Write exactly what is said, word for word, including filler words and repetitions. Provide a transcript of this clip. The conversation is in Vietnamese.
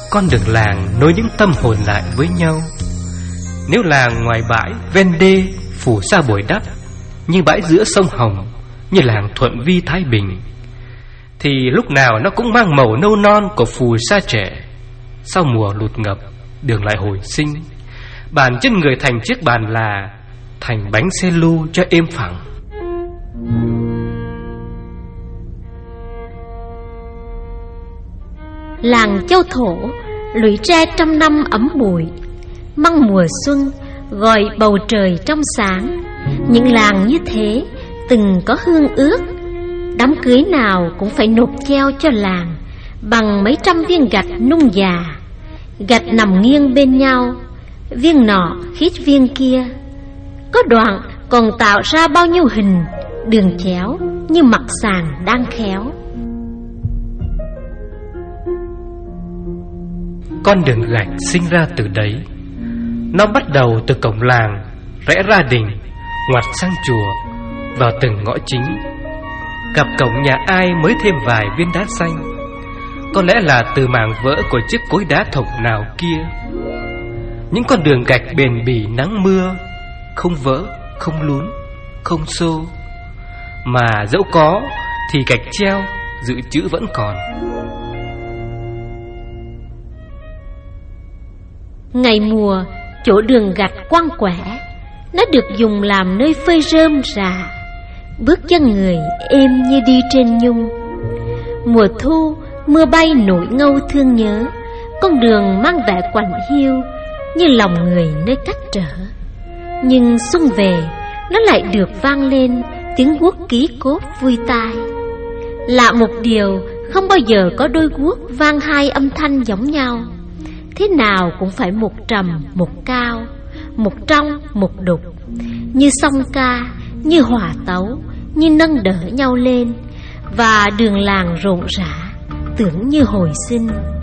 con đường làng nối những tâm hồn lại với nhau. Nếu làng ngoài bãi ven đê phủ sa bồi đắp, như bãi giữa sông Hồng, như làng Thuận Vi Thái Bình, thì lúc nào nó cũng mang màu nâu non của phù sa trẻ. Sau mùa lụt ngập, đường lại hồi sinh, bàn chân người thành chiếc bàn là, thành bánh xe lu cho êm phẳng. Làng Châu Thổ lũy tre trăm năm ấm bụi, măng mùa xuân gọi bầu trời trong sáng. Những làng như thế từng có hương ước, đám cưới nào cũng phải nộp treo cho làng bằng mấy trăm viên gạch nung già. Gạch nằm nghiêng bên nhau, viên nọ khít viên kia, có đoạn còn tạo ra bao nhiêu hình đường chéo như mặt sàn đang khéo. Con đường gạch sinh ra từ đấy. Nó bắt đầu từ cổng làng, rẽ ra đình, ngoặt sang chùa, vào từng ngõ chính. Gặp cổng nhà ai mới thêm vài viên đá xanh, có lẽ là từ mảng vỡ của chiếc cối đá thộc nào kia. Những con đường gạch bền bỉ nắng mưa, không vỡ, không lún, không xô, mà dẫu có thì gạch treo dự trữ vẫn còn. Ngày mùa, chỗ đường gạch quăng quẻ, nó được dùng làm nơi phơi rơm rạ, bước chân người êm như đi trên nhung. Mùa thu, mưa bay nổi ngâu thương nhớ, con đường mang vẻ quạnh hiu như lòng người nơi cách trở. Nhưng xuân về, nó lại được vang lên tiếng guốc ký cốt vui tai. Lạ một điều, không bao giờ có đôi guốc vang hai âm thanh giống nhau. Thế nào cũng phải một trầm một cao, một trong một đục, như song ca, như hòa tấu, như nâng đỡ nhau lên. Và đường làng rộn rã, tưởng như hồi sinh.